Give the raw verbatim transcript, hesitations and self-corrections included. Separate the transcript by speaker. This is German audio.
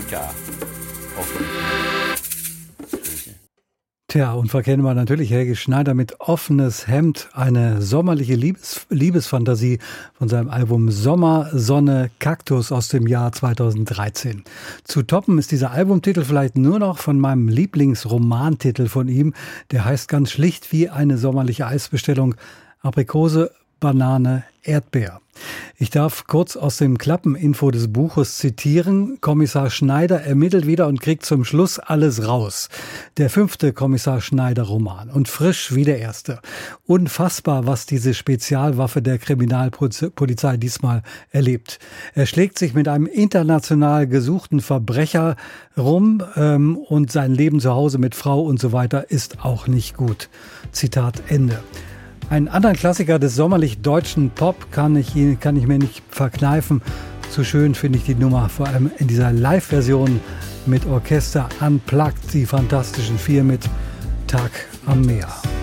Speaker 1: Ska.
Speaker 2: Tja, unverkennbar natürlich Helge Schneider mit Offenes Hemd, eine sommerliche Liebes- Liebesfantasie von seinem Album Sommer, Sonne, Kaktus aus dem Jahr zweitausenddreizehn. Zu toppen ist dieser Albumtitel vielleicht nur noch von meinem Lieblingsromantitel von ihm. Der heißt ganz schlicht wie eine sommerliche Eisbestellung: Aprikose, Banane, Erdbeer. Ich darf kurz aus dem Klappeninfo des Buches zitieren. Kommissar Schneider ermittelt wieder und kriegt zum Schluss alles raus. Der fünfte Kommissar Schneider-Roman und frisch wie der erste. Unfassbar, was diese Spezialwaffe der Kriminalpolizei diesmal erlebt. Er schlägt sich mit einem international gesuchten Verbrecher rum ähm, und sein Leben zu Hause mit Frau und so weiter ist auch nicht gut. Zitat Ende. Einen anderen Klassiker des sommerlich deutschen Pop kann ich, kann ich mir nicht verkneifen. Zu schön finde ich die Nummer, vor allem in dieser Live-Version mit Orchester Unplugged, die Fantastischen Vier mit Tag am Meer.